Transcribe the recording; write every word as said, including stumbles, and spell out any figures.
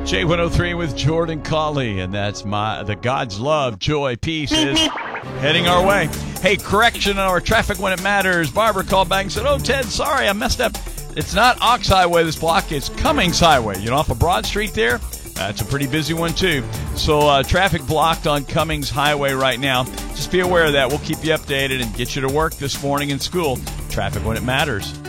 J one oh three with Jordan Colley, and that's my the God's love, joy, peace is heading our way. Hey, correction on our traffic when it matters. Barbara called back and said, oh, Ted, sorry, I messed up. It's not Ox Highway, this block. It's Cummings Highway. You know, off of Broad Street there? That's a pretty busy one, too. So uh, traffic blocked on Cummings Highway right now. Just be aware of that. We'll keep you updated and get you to work this morning in school. Traffic when it matters.